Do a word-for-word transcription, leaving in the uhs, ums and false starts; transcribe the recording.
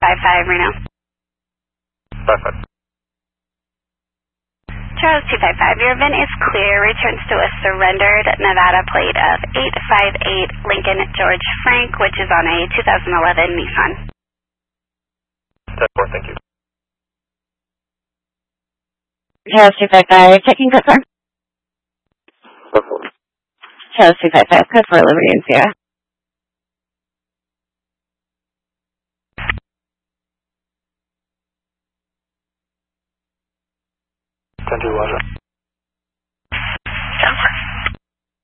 five five, Reno. five five. Charles two five five, your event is clear. Returns to a surrendered Nevada plate of eight five eight Lincoln George Frank, which is on a two thousand eleven Nissan. ten four, thank you. Charles two five five, checking code for. ten four. Charles two five five, code for Liberty and Sierra. ten two, Roger.